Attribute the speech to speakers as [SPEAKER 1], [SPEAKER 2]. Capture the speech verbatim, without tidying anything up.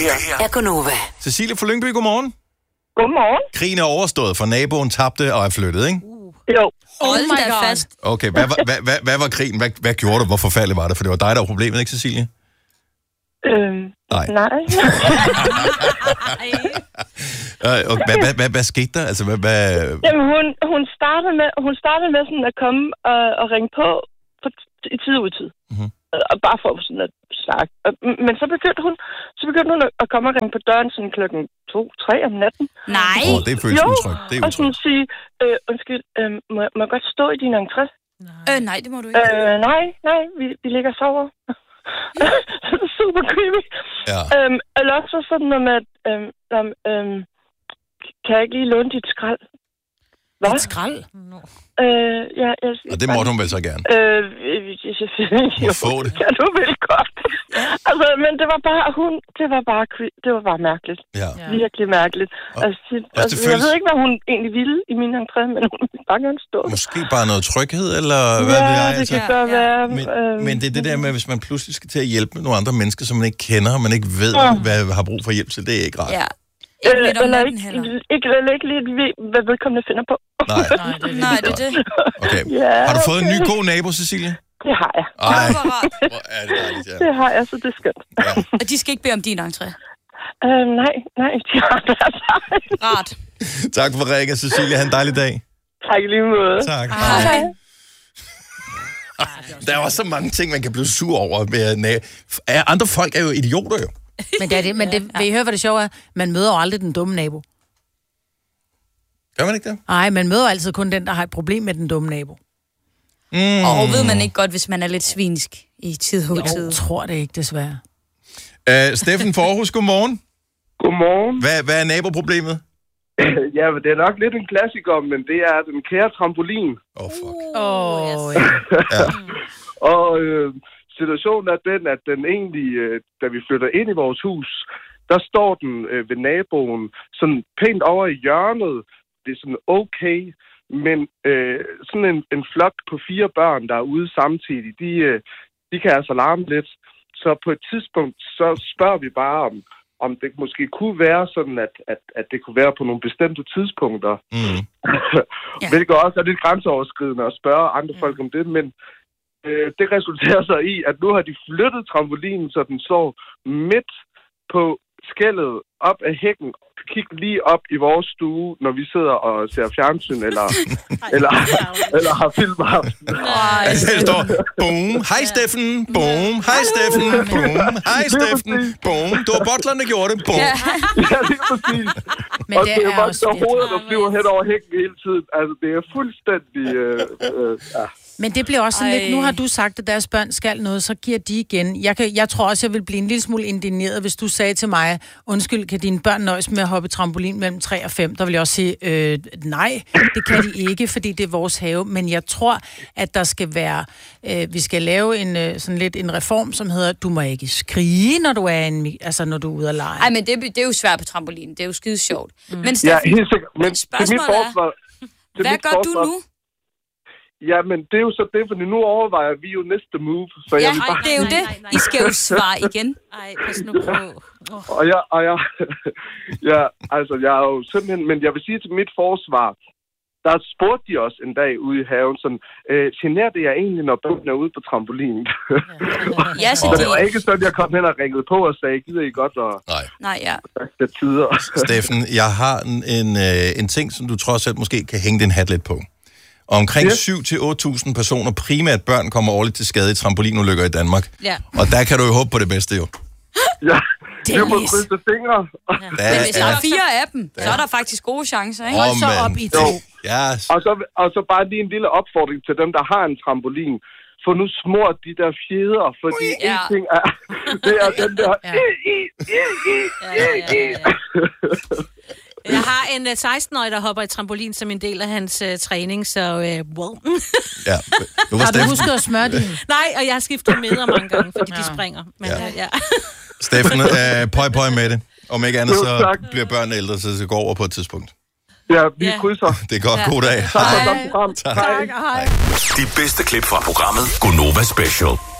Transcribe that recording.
[SPEAKER 1] her er Gonova.
[SPEAKER 2] Cecilie fra Lyngby, godmorgen.
[SPEAKER 3] Godmorgen.
[SPEAKER 2] Krigen er overstået, for naboen tabte og er flyttet, ikke?
[SPEAKER 3] Uh. Jo.
[SPEAKER 4] Hold da fast.
[SPEAKER 2] Okay, hvad, hvad, hvad, hvad, hvad var krigen? Hvad, hvad gjorde du? Hvor forfærdeligt var det? For det var dig, der var problemet, ikke Cecilie?
[SPEAKER 3] Øhm,
[SPEAKER 2] nej.
[SPEAKER 3] Nej.
[SPEAKER 2] øh, okay, hvad, hvad, hvad, hvad skete der? Altså, hvad, hvad...
[SPEAKER 3] Jamen, hun, hun, startede med, hun startede med sådan at komme og, og ringe på, på i tid og udtid. Mm-hmm. Og bare for sådan at snakke. Men så begyndte hun, så begyndte hun at komme og ringe på døren sådan klokken to, tre om natten.
[SPEAKER 4] Nej.
[SPEAKER 2] Åh, oh, det føles utrygt. Det er
[SPEAKER 3] og sådan sige, øh, undskyld, øh, må, må jeg godt stå i din entré?
[SPEAKER 4] Nej. Øh, nej, det må du ikke.
[SPEAKER 3] Øh, nej, nej, vi, vi ligger og sover. Så det er super creepy.
[SPEAKER 2] Ja.
[SPEAKER 3] Øhm, eller også sådan noget med, at øhm, øhm, kan jeg ikke lige låne dit skrald? Hvad?
[SPEAKER 4] Dit skrald?
[SPEAKER 3] No. Øh, ja, jeg,
[SPEAKER 2] og det måtte hun vel så gerne?
[SPEAKER 3] Øh, selvfølgelig.
[SPEAKER 2] Må få det.
[SPEAKER 3] Kan du vel godt. Altså, men det var bare, hun, det var bare, det var bare mærkeligt.
[SPEAKER 2] Ja.
[SPEAKER 3] Virkelig mærkeligt.
[SPEAKER 2] Og,
[SPEAKER 3] altså,
[SPEAKER 2] og
[SPEAKER 3] altså,
[SPEAKER 2] føles...
[SPEAKER 3] jeg ved ikke, hvad hun egentlig ville i min entré, men hun ville bare gerne stå.
[SPEAKER 2] Måske bare noget tryghed, eller hvad
[SPEAKER 3] ja,
[SPEAKER 2] ved jeg?
[SPEAKER 3] det
[SPEAKER 2] Altså.
[SPEAKER 3] kan godt være.
[SPEAKER 2] Men,
[SPEAKER 3] øh,
[SPEAKER 2] men det er det der med, hvis man pludselig skal til at hjælpe nogle andre mennesker, som man ikke kender, og man ikke ved, ja. hvad har brug for hjælp til, det er ikke rart.
[SPEAKER 4] Ja.
[SPEAKER 3] Ikke øh, eller ikke, ikke, eller ikke lige ved, hvad vedkommende finder på.
[SPEAKER 2] Nej,
[SPEAKER 4] Nej det, Nej, det er det.
[SPEAKER 2] Okay.
[SPEAKER 3] Ja,
[SPEAKER 2] har du fået
[SPEAKER 3] okay.
[SPEAKER 2] en ny god nabo, Cecilie?
[SPEAKER 3] Det har jeg.
[SPEAKER 2] Ej, hvor er det dejligt, ja.
[SPEAKER 3] Det har jeg, så det er skønt.
[SPEAKER 2] Ja.
[SPEAKER 4] Og de skal ikke bede om din entré?
[SPEAKER 3] Øh, nej, nej, de har deres egen.
[SPEAKER 4] Rart.
[SPEAKER 2] Tak for ringen, Cecilie. Ha' en dejlig dag.
[SPEAKER 3] Tak i lige måde.
[SPEAKER 2] Tak.
[SPEAKER 4] Hej. Hej.
[SPEAKER 2] Der er også så mange ting, man kan blive sur over. Med andre folk er jo idioter, jo.
[SPEAKER 5] Men det er det, men det, vil I høre, hvad det sjove er? Man møder jo aldrig den dumme nabo.
[SPEAKER 2] Gør man ikke det?
[SPEAKER 5] Nej, man møder altid kun den, der har et problem med den dumme nabo.
[SPEAKER 4] Mm. Og ved man ikke godt, hvis man er lidt svinsk i tid og utid?
[SPEAKER 5] Jeg tror det ikke, desværre.
[SPEAKER 2] Uh, Steffen for Aarhus, godmorgen.
[SPEAKER 6] Godmorgen.
[SPEAKER 2] Hvad, hvad er naboproblemet?
[SPEAKER 6] Ja, det er nok lidt en klassiker, men det er den kære trampolin.
[SPEAKER 2] Åh, oh, fuck.
[SPEAKER 5] Åh, oh,
[SPEAKER 2] yes.
[SPEAKER 5] ja.
[SPEAKER 2] ja.
[SPEAKER 6] Og øh, situationen er den, at den egentlig, øh, da vi flytter ind i vores hus, der står den øh, ved naboen sådan pænt over i hjørnet. Det er sådan okay, men øh, sådan en, en flok på fire børn, der er ude samtidig, de, øh, de kan altså larme lidt. Så på et tidspunkt, så spørger vi bare om, om det måske kunne være sådan, at, at, at det kunne være på nogle bestemte tidspunkter.
[SPEAKER 2] Mm.
[SPEAKER 6] ja. Hvilket også er lidt grænseoverskridende at spørge andre folk om det, men øh, det resulterer sig i, at nu har de flyttet trampolinen, så den står midt på skellet op af hækken, kig lige op i vores stue, når vi sidder og ser fjernsyn, eller, eller, eller har filmaften.
[SPEAKER 2] Altså, det står, boom, hej Steffen, boom, hej Steffen, boom, hej Steffen, boom. Det var butleren, der gjorde det, boom.
[SPEAKER 6] Ja, det er præcis.
[SPEAKER 5] Men
[SPEAKER 6] og
[SPEAKER 5] det,
[SPEAKER 6] det er,
[SPEAKER 5] er
[SPEAKER 6] bare
[SPEAKER 5] også
[SPEAKER 6] så hovedet, der flyver hen over hækken hele tiden. Altså, det er fuldstændig... Øh, øh, ja.
[SPEAKER 5] Men det bliver også sådan
[SPEAKER 4] Ej.
[SPEAKER 5] lidt, nu har du sagt, at deres børn skal noget, så giver de igen. Jeg, kan, jeg tror også, jeg vil blive en lille smule indigneret, hvis du sagde til mig, undskyld, kan dine børn nøjes med at hoppe trampolin mellem tre og fem? Der vil jeg også sige, øh, nej, det kan de ikke, fordi det er vores have. Men jeg tror, at der skal være, øh, vi skal lave en, øh, sådan lidt en reform, som hedder, du må ikke skrige, når du er, en, altså, når du er ude at lege.
[SPEAKER 4] Nej, men det, det er jo svært på trampolin. Det er jo skide sjovt. Mm. Men
[SPEAKER 6] ja,
[SPEAKER 4] Steffen,
[SPEAKER 6] helt sikkert. Men til mit forsvar,
[SPEAKER 4] er, hvad gør
[SPEAKER 6] forsvar,
[SPEAKER 4] du nu?
[SPEAKER 6] Ja, men det er jo så det, fordi nu overvejer vi jo næste move. Så
[SPEAKER 4] ja,
[SPEAKER 6] jeg vil bare...
[SPEAKER 4] det er jo det. I skal jo svare igen.
[SPEAKER 7] Ej, pas nu på.
[SPEAKER 6] Oh. Og jeg, og jeg, ja, altså, jeg er jo simpelthen... Men jeg vil sige til mit forsvar, der spurgte de også en dag ude i haven, sådan, øh, generer det jeg egentlig, når børnene er ude på trampolinen?
[SPEAKER 4] Ja, så
[SPEAKER 6] og
[SPEAKER 4] de...
[SPEAKER 6] det var ikke sådan, jeg kom hen og ringede på og sagde, gider I godt og...
[SPEAKER 2] Nej.
[SPEAKER 4] Nej, ja.
[SPEAKER 6] Det tider.
[SPEAKER 2] Steffen, jeg har en, en, en ting, som du trods alt måske kan hænge din hat lidt på. Omkring yes. syv til otte tusind personer, primært børn, kommer årligt til skade i trampolinulykker i Danmark.
[SPEAKER 4] Ja.
[SPEAKER 2] Og der kan du jo håbe på det bedste, jo.
[SPEAKER 6] Ja, det må krydse fingre.
[SPEAKER 4] Ja. Men hvis der er fire af dem, så er der faktisk gode chancer, ikke?
[SPEAKER 5] Hold så op i to.
[SPEAKER 2] Yes.
[SPEAKER 6] Og, så, og så bare lige en lille opfordring til dem, der har en trampolin. Få nu smurt de der fjeder, fordi
[SPEAKER 4] ja.
[SPEAKER 6] en ting er, det er den der... Ja.
[SPEAKER 7] Ja, ja, ja. Jeg har en seksten-årig, der hopper i trampolin som en del af hans uh, træning, så uh, wow.
[SPEAKER 2] Ja. Nu var
[SPEAKER 5] har du
[SPEAKER 2] Steffen...
[SPEAKER 5] husket at smøre din?
[SPEAKER 7] Nej, og jeg har skiftet med mange gange, fordi ja. de springer. Men,
[SPEAKER 2] ja.
[SPEAKER 7] Uh, ja.
[SPEAKER 2] Steffen, uh, pøj pøj med det. Om ikke andet, så bliver børnene ældre, så det går over på et tidspunkt.
[SPEAKER 6] Ja, vi
[SPEAKER 7] ja.
[SPEAKER 6] krydser.
[SPEAKER 2] Det er godt. Ja. God dag.
[SPEAKER 6] Tak for godt program.
[SPEAKER 2] Tak.
[SPEAKER 5] Tak. Hej.
[SPEAKER 1] De bedste klip fra programmet Gonova Special.